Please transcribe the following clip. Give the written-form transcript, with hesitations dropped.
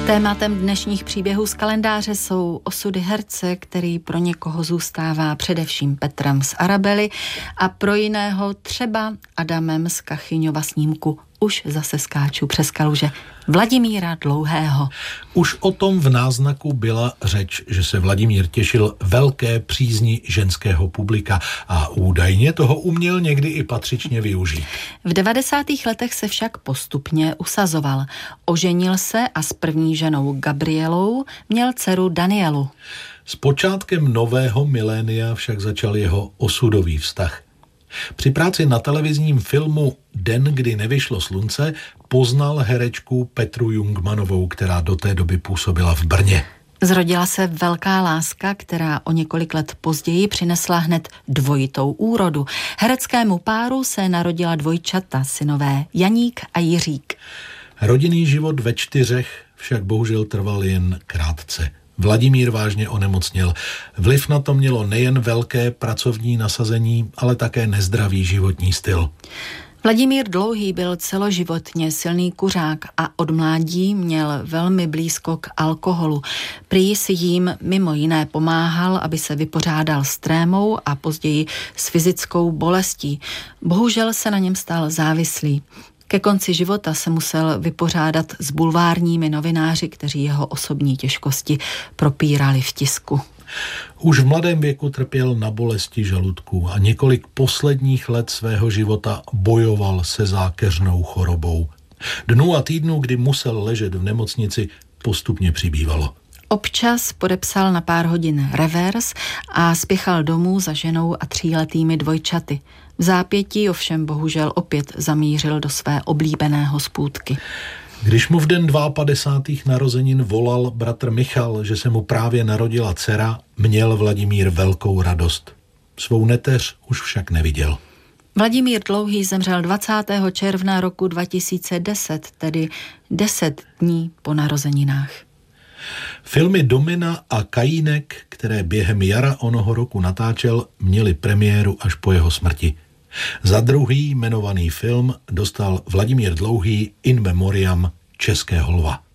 Tématem dnešních příběhů z kalendáře jsou osudy herce, který pro někoho zůstává především Petrem z Arabely a pro jiného třeba Adamem z Kachyňova snímku Už zase skáču přes kaluže Vladimíra Dlouhého. Už o tom v náznaku byla řeč, že se Vladimír těšil velké přízni ženského publika a údajně toho uměl někdy i patřičně využít. V 90. letech se však postupně usazoval. Oženil se a s první ženou Gabrielou měl dceru Danielu. S počátkem nového milénia však začal jeho osudový vztah. Při práci na televizním filmu Den, kdy nevyšlo slunce, poznal herečku Petru Jungmannovou, která do té doby působila v Brně. Zrodila se velká láska, která o několik let později přinesla hned dvojitou úrodu. Hereckému páru se narodila dvojčata, synové Janík a Jiřík. Rodinný život ve 4 však bohužel trval jen krátce. Vladimír vážně onemocněl. Vliv na to mělo nejen velké pracovní nasazení, ale také nezdravý životní styl. Vladimír Dlouhý byl celoživotně silný kuřák a od mládí měl velmi blízko k alkoholu. Prý si jím mimo jiné pomáhal, aby se vypořádal s trémou a později s fyzickou bolestí. Bohužel se na něm stal závislý. Ke konci života se musel vypořádat s bulvárními novináři, kteří jeho osobní těžkosti propírali v tisku. Už v mladém věku trpěl na bolesti žaludku a několik posledních let svého života bojoval se zákeřnou chorobou. Dnů a týdnů, kdy musel ležet v nemocnici, postupně přibývalo. Občas podepsal na pár hodin revers a spěchal domů za ženou a 3letými dvojčaty. V zápětí ovšem bohužel opět zamířil do své oblíbené hospůdky. Když mu v den 52. narozenin volal bratr Michal, že se mu právě narodila dcera, měl Vladimír velkou radost. Svou neteř už však neviděl. Vladimír Dlouhý zemřel 20. června roku 2010, tedy 10 dní po narozeninách. Filmy Domina a Kajínek, které během jara onoho roku natáčel, měly premiéru až po jeho smrti. Za druhý jmenovaný film dostal Vladimír Dlouhý in memoriam Českého lva.